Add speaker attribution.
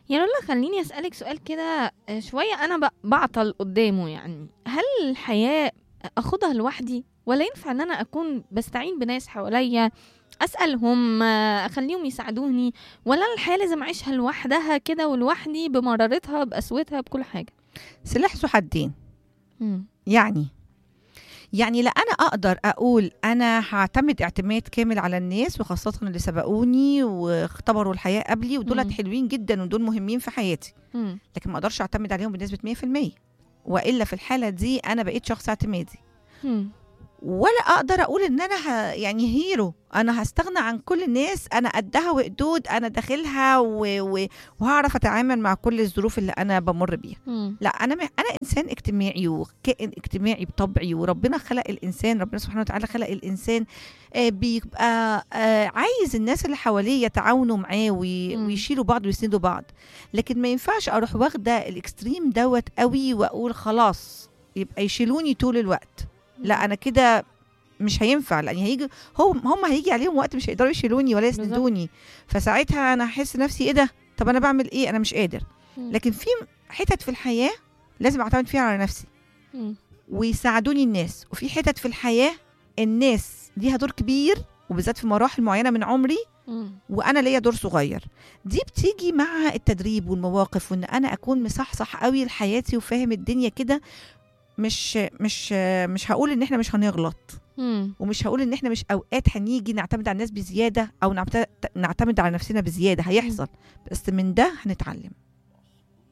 Speaker 1: يا رولا، خليني أسألك سؤال كده. شوية أنا بعطل قدامه. يعني هل الحياة أخدها لوحدي، ولا ينفع إن أنا أكون بستعين بناس حواليا، أسألهم، أخليهم يساعدوني؟ ولا أنا الحياة لازم أعيشها لوحدها كده ولوحدي، بمرارتها بقسوتها بكل حاجة؟
Speaker 2: سلاح ذو حدين.
Speaker 1: مم.
Speaker 2: يعني لا انا اقدر اقول انا هعتمد اعتماد كامل على الناس، وخاصه اللي سبقوني واختبروا الحياه قبلي، ودولت
Speaker 1: مم.
Speaker 2: حلوين جدا ودول مهمين في حياتي،
Speaker 1: مم.
Speaker 2: لكن ما اقدرش اعتمد عليهم بنسبه 100%، والا في الحاله دي انا بقيت شخص اعتمادي.
Speaker 1: مم.
Speaker 2: ولا اقدر اقول ان انا يعني هيرو، انا هستغنى عن كل الناس، انا قدها وقدود، انا داخلها وهعرف اتعامل مع كل الظروف اللي انا بمر بيها.
Speaker 1: مم.
Speaker 2: لا، انا انسان اجتماعي وكائن اجتماعي بطبعي، وربنا خلق الانسان، ربنا سبحانه وتعالى خلق الانسان بيبقى عايز الناس اللي حواليه يتعاونوا معاه
Speaker 1: مم.
Speaker 2: ويشيلوا بعض ويسندوا بعض. لكن ما ينفعش اروح واخده الاكستريم دوت قوي واقول خلاص يبقى يشيلوني طول الوقت. لا، انا كده مش هينفع، لان هيجي هم هيجي عليهم وقت مش هيقدروا يشيلوني ولا
Speaker 1: بالظبط.
Speaker 2: يسندوني. فساعتها انا هحس نفسي ايه ده، طب انا بعمل ايه، انا مش قادر.
Speaker 1: مم.
Speaker 2: لكن في حتت في الحياه لازم اعتمد فيها على نفسي
Speaker 1: مم.
Speaker 2: ويساعدوني الناس، وفي حتت في الحياه الناس ليها دور كبير، وبالذات في مراحل معينه من عمري،
Speaker 1: مم.
Speaker 2: وانا ليا دور صغير. دي بتيجي مع التدريب والمواقف، وان انا اكون مصحصح قوي لحياتي وفاهم الدنيا كده. مش هقول ان احنا مش هنغلط،
Speaker 1: مم.
Speaker 2: ومش هقول ان احنا مش اوقات هنيجي نعتمد على الناس بزياده، او نعتمد على نفسنا بزياده،
Speaker 1: مم.
Speaker 2: هيحصل. بس من ده هنتعلم.